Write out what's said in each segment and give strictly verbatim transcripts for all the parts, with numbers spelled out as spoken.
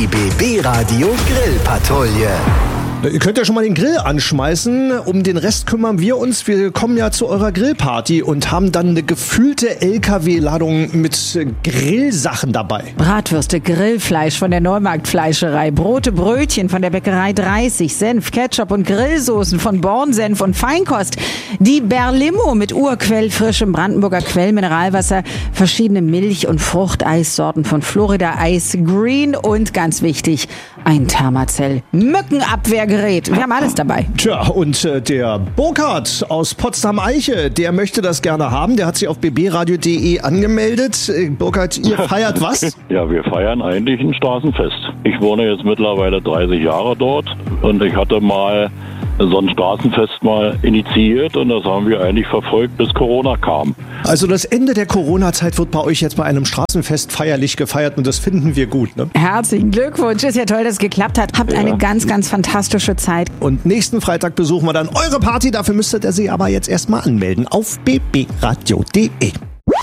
Die B B-Radio Grillpatrouille. Ihr könnt ja schon mal den Grill anschmeißen. Um den Rest kümmern wir uns. Wir kommen ja zu eurer Grillparty und haben dann eine gefühlte L K W-Ladung mit Grillsachen dabei. Bratwürste, Grillfleisch von der Neumarktfleischerei, Brote, Brötchen von der Bäckerei dreißig, Senf, Ketchup und Grillsoßen von Bornsenf und Feinkost. Die Berlimo mit urquellfrischem Brandenburger Quellmineralwasser, verschiedene Milch- und Fruchteissorten von Florida Ice Green und ganz wichtig, ein Thermacell Mückenabwehrgerät. Wir haben alles dabei. Tja, und äh, der Burkhard aus Potsdam-Eiche, der möchte das gerne haben. Der hat sich auf b b radio punkt d e angemeldet. Äh, Burkhard, ihr feiert was? Ja, wir feiern eigentlich ein Straßenfest. Ich wohne jetzt mittlerweile dreißig Jahre dort und ich hatte mal so ein Straßenfest mal initiiert und das haben wir eigentlich verfolgt, bis Corona kam. Also das Ende der Corona-Zeit wird bei euch jetzt bei einem Straßenfest feierlich gefeiert und das finden wir gut, ne? Herzlichen Glückwunsch, ist ja toll, dass es geklappt hat. Habt Ja. eine ganz, ganz fantastische Zeit. Und nächsten Freitag besuchen wir dann eure Party. Dafür müsstet ihr sie aber jetzt erstmal anmelden auf b b radio punkt d e.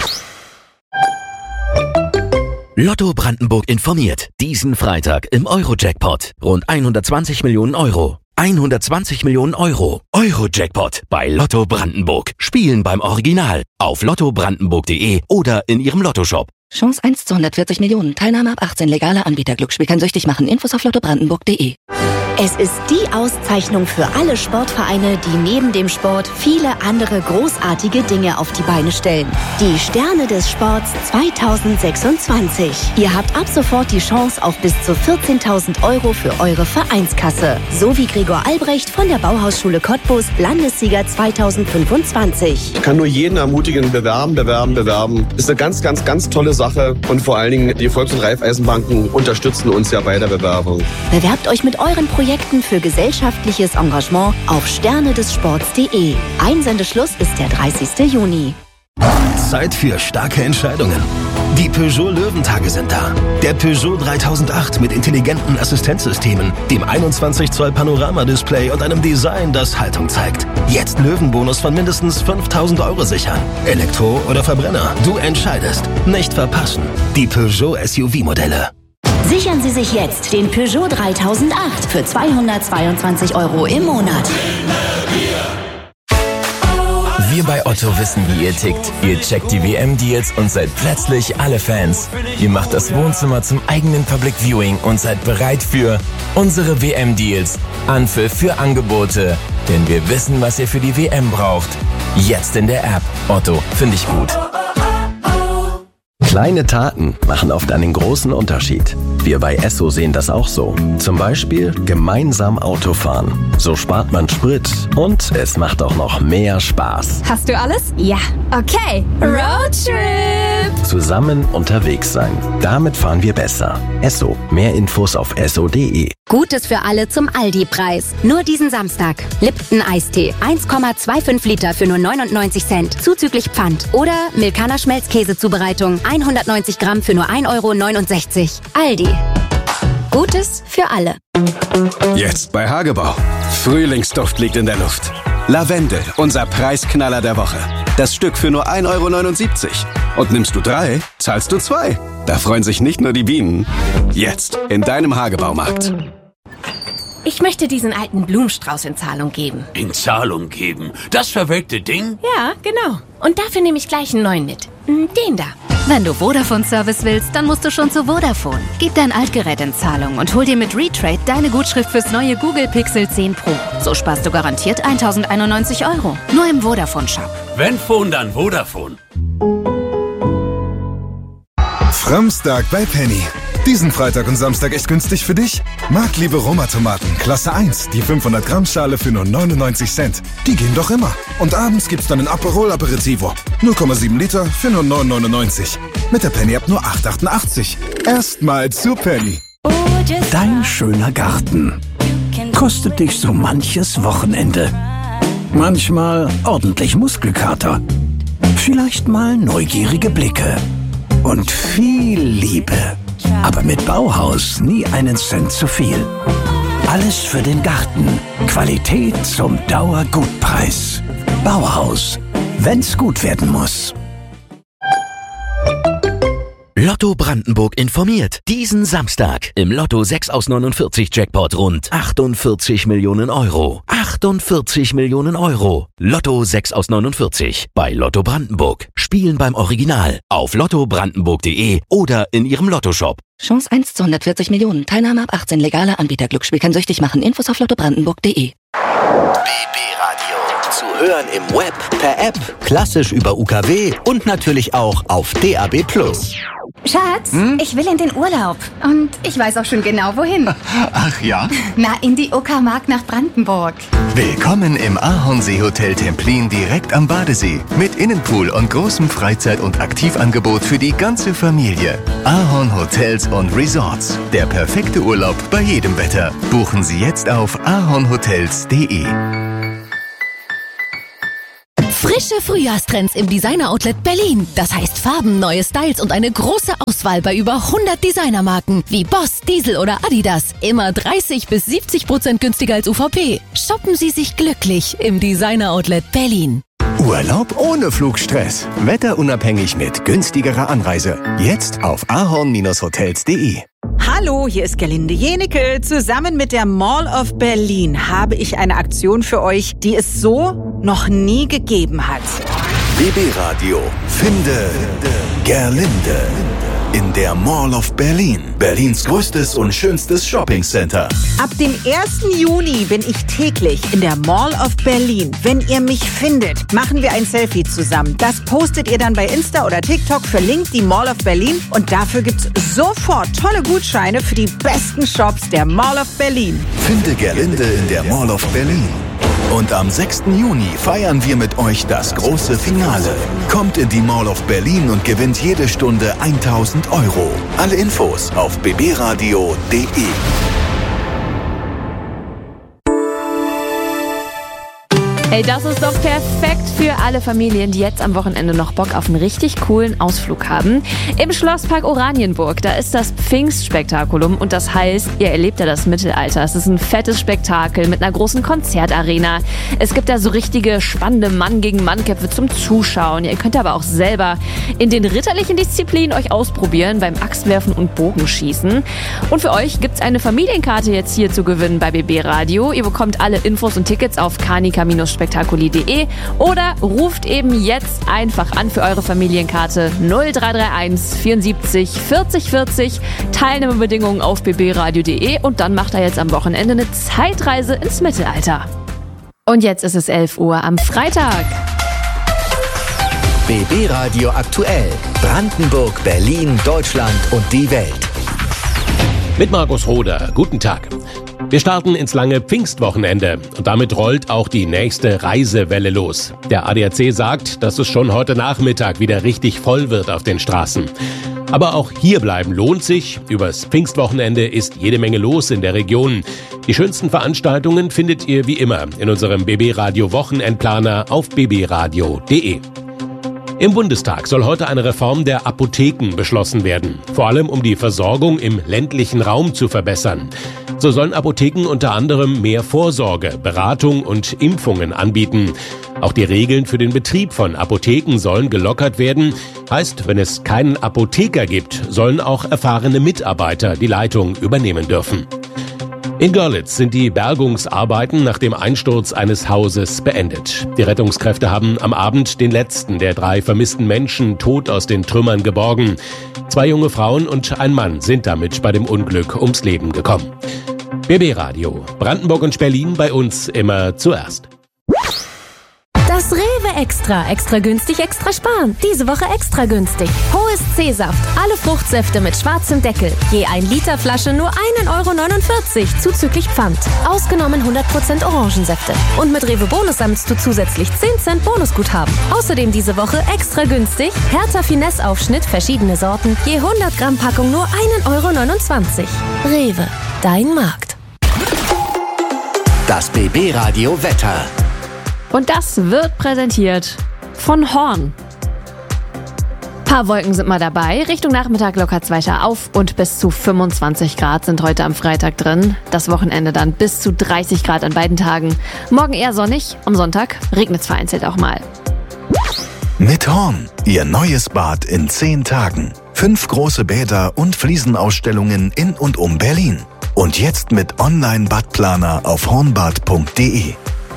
Lotto Brandenburg informiert. Diesen Freitag im Euro-Jackpot. Rund hundertzwanzig Millionen Euro. hundertzwanzig Millionen Euro. Euro-Jackpot bei Lotto Brandenburg. Spielen beim Original. Auf lotto brandenburg punkt d e oder in ihrem Lottoshop. Chance eins zu hundertvierzig Millionen. Teilnahme ab achtzehn. Legaler Anbieter. Glücksspiel kann süchtig machen. Infos auf lotto brandenburg punkt d e. Es ist die Auszeichnung für alle Sportvereine, die neben dem Sport viele andere großartige Dinge auf die Beine stellen. Die Sterne des Sports zweitausendsechsundzwanzig. Ihr habt ab sofort die Chance auf bis zu vierzehntausend Euro für eure Vereinskasse. So wie Gregor Albrecht von der Bauhausschule Cottbus, Landessieger zweitausendfünfundzwanzig. Ich kann nur jeden ermutigen, bewerben, bewerben, bewerben. Ist eine ganz, ganz, ganz tolle Sache. Und vor allen Dingen, die Volks- und Raiffeisenbanken unterstützen uns ja bei der Bewerbung. Bewerbt euch mit euren Projekten für gesellschaftliches Engagement auf sterne des sports punkt d e. Einsendeschluss ist der dreißigster Juni. Zeit für starke Entscheidungen. Die Peugeot Löwentage sind da. Der Peugeot dreitausendacht mit intelligenten Assistenzsystemen, dem einundzwanzig Zoll Panoramadisplay und einem Design, das Haltung zeigt. Jetzt Löwenbonus von mindestens fünftausend Euro sichern. Elektro oder Verbrenner, du entscheidest. Nicht verpassen. Die Peugeot S U V-Modelle. Sichern Sie sich jetzt den Peugeot dreitausendacht für zweihundertzweiundzwanzig Euro im Monat. Wir bei Otto wissen, wie ihr tickt. Ihr checkt die W M-Deals und seid plötzlich alle Fans. Ihr macht das Wohnzimmer zum eigenen Public Viewing und seid bereit für unsere W M-Deals. Anpfiff für Angebote. Denn wir wissen, was ihr für die W M braucht. Jetzt in der App. Otto, finde ich gut. Kleine Taten machen oft einen großen Unterschied. Wir bei Esso sehen das auch so. Zum Beispiel gemeinsam Auto fahren. So spart man Sprit und es macht auch noch mehr Spaß. Hast du alles? Ja. Okay. Roadtrip! Zusammen unterwegs sein. Damit fahren wir besser. Esso. Mehr Infos auf esso punkt d e. Gutes für alle zum Aldi-Preis. Nur diesen Samstag. Lipton Eistee. eins Komma fünfundzwanzig Liter für nur neunundneunzig Cent. Zuzüglich Pfand. Oder Milkana Schmelzkäsezubereitung. hundertneunzig Gramm für nur ein Euro neunundsechzig. Aldi. Gutes für alle. Jetzt bei Hagebau. Frühlingsduft liegt in der Luft. Lavendel, unser Preisknaller der Woche. Das Stück für nur ein Euro neunundsiebzig. Und nimmst du drei, zahlst du zwei. Da freuen sich nicht nur die Bienen. Jetzt in deinem Hagebaumarkt. Ich möchte diesen alten Blumenstrauß in Zahlung geben. In Zahlung geben? Das verwelkte Ding? Ja, genau. Und dafür nehme ich gleich einen neuen mit. Den da. Wenn du Vodafone-Service willst, dann musst du schon zu Vodafone. Gib dein Altgerät in Zahlung und hol dir mit Retrade deine Gutschrift fürs neue Google Pixel zehn Pro. So sparst du garantiert tausendeinundneunzig Euro. Nur im Vodafone-Shop. Wenn Phone, dann Vodafone. Framstag bei Penny. Diesen Freitag und Samstag echt günstig für dich? Marktliebe Roma-Tomaten, Klasse eins, die fünfhundert Gramm Schale für nur neunundneunzig Cent. Die gehen doch immer. Und abends gibt's dann ein Aperol Aperitivo. null Komma sieben Liter für nur neun neunundneunzig. Mit der Penny-App nur acht achtundachtzig. Erstmal zu Penny. Dein schöner Garten kostet dich so manches Wochenende. Manchmal ordentlich Muskelkater. Vielleicht mal neugierige Blicke. Und viel Liebe. Aber mit Bauhaus nie einen Cent zu viel. Alles für den Garten. Qualität zum Dauergutpreis. Bauhaus. Wenn's gut werden muss. Lotto Brandenburg informiert. Diesen Samstag im Lotto sechs aus neunundvierzig Jackpot rund achtundvierzig Millionen Euro. achtundvierzig Millionen Euro. Lotto sechs aus neunundvierzig bei Lotto Brandenburg. Spielen beim Original auf lotto brandenburg punkt de oder in Ihrem Lottoshop. Chance eins zu hundertvierzig Millionen. Teilnahme ab achtzehn. Legaler Anbieter. Glücksspiel kann süchtig machen. Infos auf lotto brandenburg punkt de. B B Radio. Zu hören im Web, per App, klassisch über U K W und natürlich auch auf D A B plus. Schatz, hm? ich will in den Urlaub. Und ich weiß auch schon genau, wohin. Ach ja? Na, in die Uckermark nach Brandenburg. Willkommen im Ahornsee-Hotel Templin direkt am Badesee. Mit Innenpool und großem Freizeit- und Aktivangebot für die ganze Familie. Ahorn Hotels und Resorts. Der perfekte Urlaub bei jedem Wetter. Buchen Sie jetzt auf ahornhotels punkt de. Frische Frühjahrstrends im Designer-Outlet Berlin. Das heißt Farben, neue Styles und eine große Auswahl bei über hundert Designermarken wie Boss, Diesel oder Adidas. Immer dreißig bis siebzig Prozent günstiger als U V P. Shoppen Sie sich glücklich im Designer-Outlet Berlin. Urlaub ohne Flugstress. Wetterunabhängig mit günstigerer Anreise. Jetzt auf ahorn Hotels punkt de. Hallo, hier ist Gerlinde Jenecke. Zusammen mit der Mall of Berlin habe ich eine Aktion für euch, die es so noch nie gegeben hat. B B Radio. Finde Gerlinde. In der Mall of Berlin. Berlins größtes und schönstes Shoppingcenter. Ab dem ersten Juni bin ich täglich in der Mall of Berlin. Wenn ihr mich findet, machen wir ein Selfie zusammen. Das postet ihr dann bei Insta oder TikTok, verlinkt die Mall of Berlin und dafür gibt's sofort tolle Gutscheine für die besten Shops der Mall of Berlin. Finde Gerlinde in der Mall of Berlin. Und am sechsten Juni feiern wir mit euch das große Finale. Kommt in die Mall of Berlin und gewinnt jede Stunde tausend Euro. Alle Infos auf b b radio punkt de. Hey, das ist doch perfekt für alle Familien, die jetzt am Wochenende noch Bock auf einen richtig coolen Ausflug haben. Im Schlosspark Oranienburg, da ist das Pfingstspektakulum und das heißt, ihr erlebt ja das Mittelalter. Es ist ein fettes Spektakel mit einer großen Konzertarena. Es gibt da so richtige spannende Mann-gegen-Mann-Kämpfe zum Zuschauen. Ihr könnt aber auch selber in den ritterlichen Disziplinen euch ausprobieren beim Axtwerfen und Bogenschießen. Und für euch gibt's eine Familienkarte jetzt hier zu gewinnen bei B B Radio. Ihr bekommt alle Infos und Tickets auf kanika spektakuli punkt de oder ruft eben jetzt einfach an für eure Familienkarte null drei drei eins vierundsiebzig vierzig vierzig. Teilnahmebedingungen auf b b radio punkt de und dann macht er jetzt am Wochenende eine Zeitreise ins Mittelalter. Und jetzt ist es elf Uhr am Freitag. B B Radio aktuell. Brandenburg, Berlin, Deutschland und die Welt. Mit Markus Roder. Guten Tag. Wir starten ins lange Pfingstwochenende und damit rollt auch die nächste Reisewelle los. Der A D A C sagt, dass es schon heute Nachmittag wieder richtig voll wird auf den Straßen. Aber auch hier bleiben lohnt sich. Übers Pfingstwochenende ist jede Menge los in der Region. Die schönsten Veranstaltungen findet ihr wie immer in unserem B B Radio Wochenendplaner auf b b radio punkt de. Im Bundestag soll heute eine Reform der Apotheken beschlossen werden, vor allem um die Versorgung im ländlichen Raum zu verbessern. So sollen Apotheken unter anderem mehr Vorsorge, Beratung und Impfungen anbieten. Auch die Regeln für den Betrieb von Apotheken sollen gelockert werden. Heißt, wenn es keinen Apotheker gibt, sollen auch erfahrene Mitarbeiter die Leitung übernehmen dürfen. In Görlitz sind die Bergungsarbeiten nach dem Einsturz eines Hauses beendet. Die Rettungskräfte haben am Abend den letzten der drei vermissten Menschen tot aus den Trümmern geborgen. Zwei junge Frauen und ein Mann sind damit bei dem Unglück ums Leben gekommen. B B Radio, Brandenburg und Berlin, bei uns immer zuerst. Das Rewe Extra. Extra günstig, extra sparen. Diese Woche extra günstig. Hohes C-Saft. Alle Fruchtsäfte mit schwarzem Deckel. Je ein Liter Flasche nur ein Euro neunundvierzig zuzüglich Pfand. Ausgenommen hundert Prozent Orangensäfte. Und mit Rewe Bonus sammelst du zusätzlich zehn Cent Bonusguthaben. Außerdem diese Woche extra günstig. Hertha Finesse Aufschnitt, verschiedene Sorten. Je hundert Gramm Packung nur ein Euro neunundzwanzig. Rewe. Dein Markt. Das B B Radio Wetter. Und das wird präsentiert von Horn. Paar Wolken sind mal dabei. Richtung Nachmittag lockert es weiter auf und bis zu fünfundzwanzig Grad sind heute am Freitag drin. Das Wochenende dann bis zu dreißig Grad an beiden Tagen. Morgen eher sonnig, am Sonntag regnet es vereinzelt auch mal. Mit Horn, Ihr neues Bad in zehn Tagen. Fünf große Bäder und Fliesenausstellungen in und um Berlin. Und jetzt mit Online-Badplaner auf hornbad punkt de.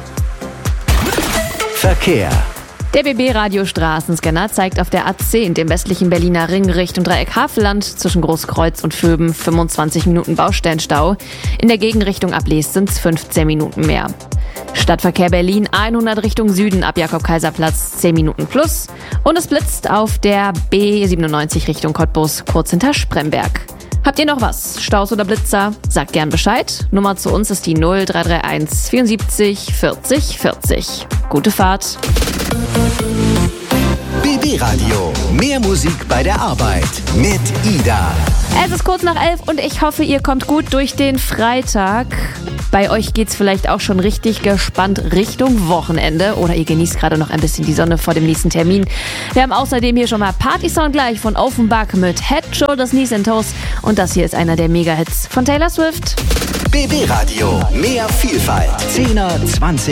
Verkehr. Der B B-Radio-Straßenscanner zeigt auf der A zehn, dem westlichen Berliner Ring Richtung Dreieck Havelland, zwischen Großkreuz und Vöben fünfundzwanzig Minuten Baustellenstau. In der Gegenrichtung ab Lees sind es fünfzehn Minuten mehr. Stadtverkehr Berlin hundert Richtung Süden ab Jakob-Kaiser-Platz zehn Minuten plus. Und es blitzt auf der B siebenundneunzig Richtung Cottbus kurz hinter Spremberg. Habt ihr noch was? Staus oder Blitzer? Sagt gern Bescheid. Nummer zu uns ist die null drei drei eins vierundsiebzig vierzig vierzig. Gute Fahrt. B B-Radio. Mehr Musik bei der Arbeit mit Ida. Es ist kurz nach elf und ich hoffe, ihr kommt gut durch den Freitag. Bei euch geht's vielleicht auch schon richtig gespannt Richtung Wochenende oder ihr genießt gerade noch ein bisschen die Sonne vor dem nächsten Termin. Wir haben außerdem hier schon mal Party-Sound gleich von Offenbach mit Head, Shoulders, Knees and Toes und das hier ist einer der Mega-Hits von Taylor Swift. B B-Radio. Mehr Vielfalt. zehner, zwanzig